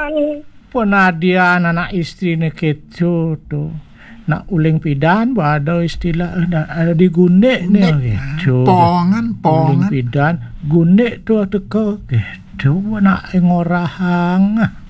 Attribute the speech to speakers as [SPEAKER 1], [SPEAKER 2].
[SPEAKER 1] Penadian anak istrine keco tuh. Nak uling pidan ada istilah ada digundek nih gitu.
[SPEAKER 2] Pongan.
[SPEAKER 1] Uling pidan gundek tuh teko gitu nak ngorahang.